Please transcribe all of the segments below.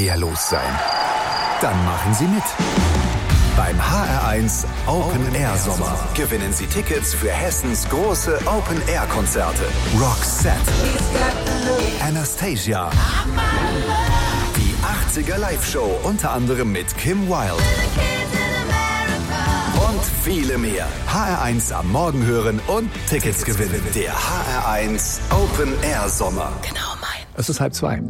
los sein. Dann machen Sie mit. Beim HR1 Open Air Sommer gewinnen Sie Tickets für Hessens große Open Air Konzerte. Roxette, Anastasia, die 80er Live-Show unter anderem mit Kim Wilde und viele mehr. HR1 am Morgen hören und Tickets gewinnen. Der HR1 Open Air Sommer. Genau mein. Es ist 1:30.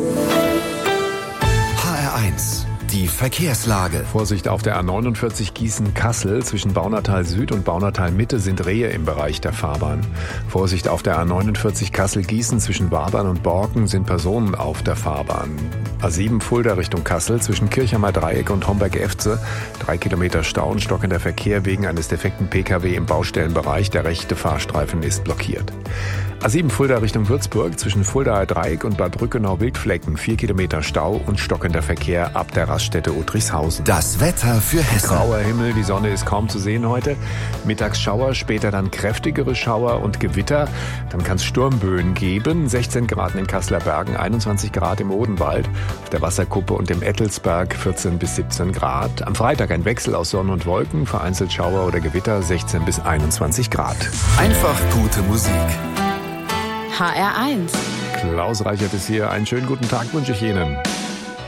HR1. Die Verkehrslage. Vorsicht auf der A49 Gießen-Kassel. Zwischen Baunatal Süd und Baunatal Mitte sind Rehe im Bereich der Fahrbahn. Vorsicht auf der A49 Kassel-Gießen. Zwischen Wabern und Borken sind Personen auf der Fahrbahn. A7 Fulda Richtung Kassel. Zwischen Kirchheimer Dreieck und Homberg-Efze. 3 Kilometer Stau und stockender Verkehr wegen eines defekten Pkw im Baustellenbereich. Der rechte Fahrstreifen ist blockiert. A7 Fulda Richtung Würzburg. Zwischen Fuldaer Dreieck und Bad Rückenau-Wildflecken. 4 Kilometer Stau und stockender Verkehr ab der Raststätte Uttrichshausen. Das Wetter für Hessen. Grauer Himmel, die Sonne ist kaum zu sehen heute. Mittagsschauer, später dann kräftigere Schauer und Gewitter. Dann kann es Sturmböen geben. 16 Grad in den Kasseler Bergen, 21 Grad im Odenwald. Auf der Wasserkuppe und im Ettelsberg 14 bis 17 Grad. Am Freitag ein Wechsel aus Sonne und Wolken. Vereinzelt Schauer oder Gewitter, 16 bis 21 Grad. Einfach gute Musik. HR1. Klaus Reichert ist hier. Einen schönen guten Tag wünsche ich Ihnen.